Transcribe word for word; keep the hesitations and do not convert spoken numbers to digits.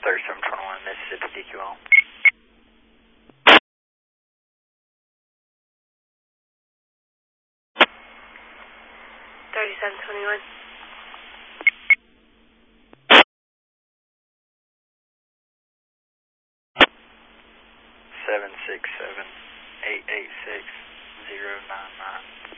thirty-seven twenty-one Mississippi D Q L. thirty-seven twenty-one. seven six seven, eight eight six, zero nine nine.